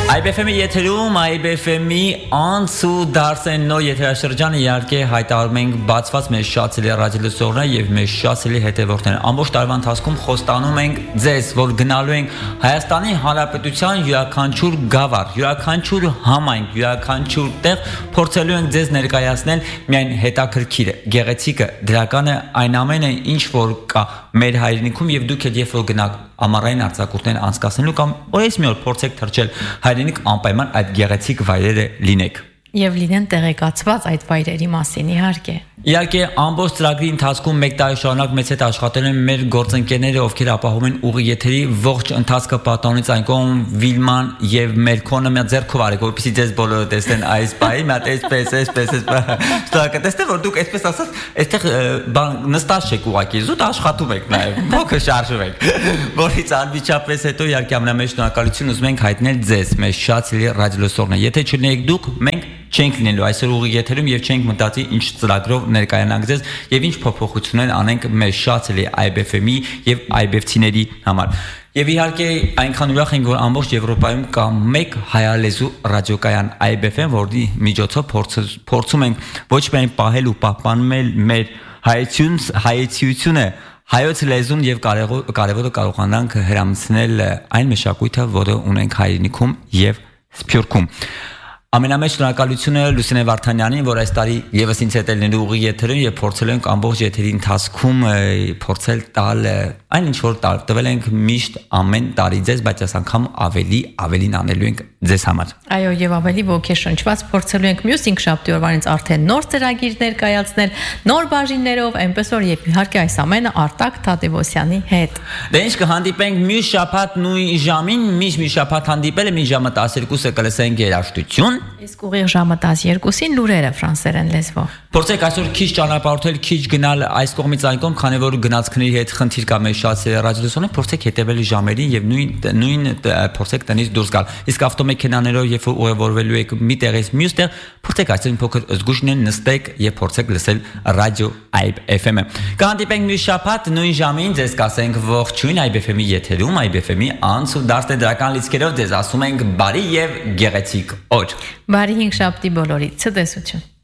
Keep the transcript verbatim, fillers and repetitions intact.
I B F M-ի եթերում I B F M-ի անց ու դարձեն նոր եթերաշրջանը իհարկե հայտարարում ենք բացված մեր շատ սիրելի ռադիոլսողները եւ մեր շատ սիրելի հետևորդները ամբողջ տարվա ընթացքում խոստանում ենք ձեզ որ գնալու ենք Հայաստանի Հանրապետության յուրաքանչյուր գավառ յուրաքանչյուր համայնք յուրաքանչյուր տեղ փորձելու ենք ձեզ ներկայացնել միայն հետաքրքիրը գեղեցիկը դրականը այն ամենը ինչ որ կա մեր հայրենիքում եւ դուք եք երբ որ գնաք ամառային արձակուրդներ անցկացնելու կամ օրես մի օր փորձեք թռչել հայրենիք անպայման այդ գեղեցիկ վայրերը լինեք եւ լինեն տեղեկացված այդ վայրերի մասին իհարկե Իհարկե ամբողջ ծրագրի ընթացքում մեկ տարի շարունակ մեծ հետ աշխատել են մեր գործընկերները ովքեր ապահովում են ուղի եթերի ողջ ընթացքը պատանից այն կողմ Վիլման եւ Մերքոնը մի ձեռքով արեք որպեսզի ձեզ բոլորը տեսնեն այս բայի մի հատ էսպես էսպես էսպես ստակա տեսնեք որ դուք այսպես ասած այստեղ բան նստած չեք ուղակի զուտ աշխատում եք նաեւ փոքր շարժում եք որից անմիջապես հետո իհարկե ամենամեծ շնորհակալություն ուզում ենք հայտնել ձեզ մեր շատ սիրելի ռադիոլսողներ եթե չլինեք դուք մենք չենք լինելու այսօր ուղի եթերում եւ չենք մտածի ինչ ծրագրով ներկայանանք ձեզ եւ ինչ փոփոխություններ անենք մեր շատ սիրելի I B F M-ի եւ I B F-ցիների համար Եվ իհարկե այնքան ուրախ ենք որ ամբողջ Եվրոպայում կա մեկ հայալեզու ռադիոկայան I B F M որի միջոցով փորձում ենք ոչ միայն պահել ու պահպանել մեր հայություն հայեցիությունը հայոց լեզուն եւ կարևորը կարողանանք հրամցնել այն մշակույթը որը ունենք հայրենիքում եւ Սփյուռքում Ամենամեծ շնորհակալությունը Լուսինե Վարդանյանին, որ այս տարի եւս ինձ հետ ելնելու ուղի եթերում եւ փորձել ենք ամբողջ եթերի ընթացքում փորձել տալ այն ինչ որ տվել ենք միշտ ամեն տարի ձեզ, բայց այս անգամ ավելի ավելին անելու ենք ձեզ համար։ Այո, եւ ավելի ոգեշնչված փորձելու ենք մյուս ինքշաբթի օրվանից արդեն նոր ծրագիր ներկայացնել, նոր բաժիններով, այնպես որ եւ իհարկե այս ամենը Արտակ Թադևոսյանի հետ։ Դե ինչ կհանդիպենք մյուս շաբաթ նույն ժամին, միշտ մի շաբաթ հանդիպել է մի ժամը տասներկուսը կլսենք երաժշտություն Իսկ ուղիղ ժամը տասներկուսին լուրերը ֆրանսերեն լեզվով։ Փորձեք այսօր քիչ ճանապարհորդել, քիչ գնալ այս կողմից այն կողմ, քանի որ գնացքների հետ խնդիր կա մեր շատ ռադիոլսողները, փորձեք հետևել ժամերին եւ նույն նույն փորձեք տնից դուրս գալ։ Իսկ ավտոմեքենաներով երբ որ ուղևորվելու եք մի տեղից մյուս տեղ, փորձեք այսօր փոքր զգուշներ նստեք եւ փորձեք լսել ռադիո I B F M-ը։ Կհանդիպենք մյուս շաբաթ նույն ժամին, ձեզ կասենք ողջույն I B F M-ի եթերում, I B F M-ի անց ու դարձ դրական լիցքերով ձեզ ասում ենք բարի եւ գեղեցիկ օր։ Բարի հինգշաբթի բոլորիդ ցտեսություն